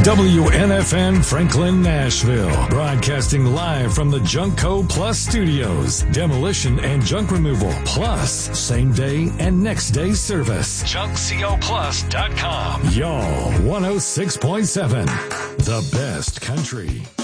WNFN Franklin, Nashville. Broadcasting live from the Junkco Plus Studios. Demolition and junk removal. Plus, same day and next day service. JunkCoPlus.com. Y'all, 106.7. The best country.